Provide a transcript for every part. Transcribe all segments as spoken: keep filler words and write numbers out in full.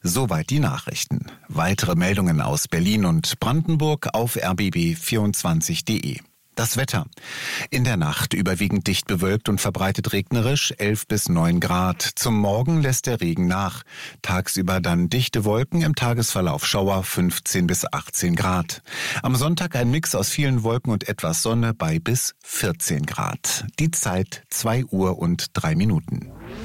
Soweit die Nachrichten. Weitere Meldungen aus Berlin und Brandenburg auf r b b vierundzwanzig punkt d e. Das Wetter. In der Nacht überwiegend dicht bewölkt und verbreitet regnerisch, elf bis neun Grad. Zum Morgen lässt der Regen nach. Tagsüber dann dichte Wolken, im Tagesverlauf Schauer, fünfzehn bis achtzehn Grad. Am Sonntag ein Mix aus vielen Wolken und etwas Sonne bei bis vierzehn Grad. Die Zeit zwei Uhr und drei Minuten.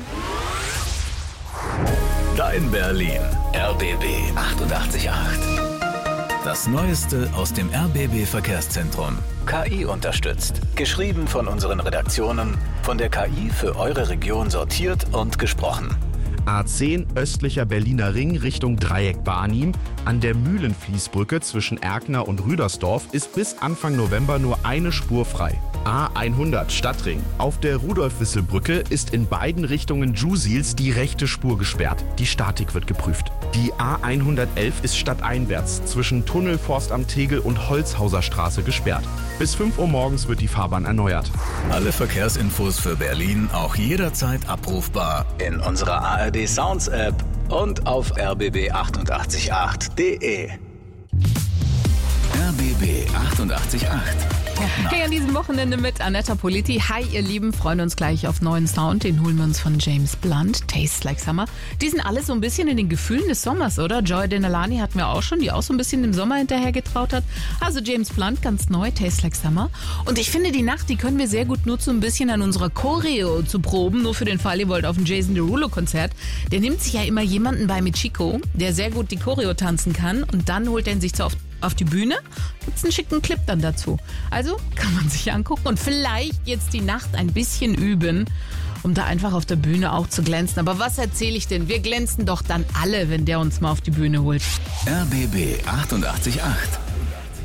Dein Berlin. R B B achtundachtzig Komma acht. Das Neueste aus dem R B B-Verkehrszentrum. K I unterstützt. Geschrieben von unseren Redaktionen, von der K I für eure Region sortiert und gesprochen. A zehn östlicher Berliner Ring Richtung Dreieck Barnim. An der Mühlenfließbrücke zwischen Erkner und Rüdersdorf ist bis Anfang November nur eine Spur frei. A hundert Stadtring. Auf der Rudolf-Wissel-Brücke ist in beiden Richtungen Jusils die rechte Spur gesperrt. Die Statik wird geprüft. Die A hundertelf ist stadteinwärts zwischen Tunnelforst am Tegel und Holzhauser Straße gesperrt. Bis fünf Uhr morgens wird die Fahrbahn erneuert. Alle Verkehrsinfos für Berlin auch jederzeit abrufbar in unserer A R D Sounds App und auf r b b achtundachtzig Komma acht punkt d e. R B B achtundachtzig Komma acht. Hey, an diesem Wochenende mit Anetta Politi. Hi, ihr Lieben, freuen uns gleich auf neuen Sound. Den holen wir uns von James Blunt, Tastes Like Summer. Die sind alle so ein bisschen in den Gefühlen des Sommers, oder? Joy Denalani hatten wir auch schon, die auch so ein bisschen dem Sommer hinterher getraut hat. Also James Blunt, ganz neu, Tastes Like Summer. Und ich finde, die Nacht, die können wir sehr gut nutzen, um ein bisschen an unserer Choreo zu proben. Nur für den Fall, ihr wollt auf ein Jason Derulo-Konzert. Der nimmt sich ja immer jemanden bei mit Chico, der sehr gut die Choreo tanzen kann. Und dann holt er ihn sich zu oft auf die Bühne, gibt's einen schicken Clip dann dazu. Also kann man sich angucken und vielleicht jetzt die Nacht ein bisschen üben, um da einfach auf der Bühne auch zu glänzen. Aber was erzähle ich denn? Wir glänzen doch dann alle, wenn der uns mal auf die Bühne holt. R B B achtundachtzig Komma acht.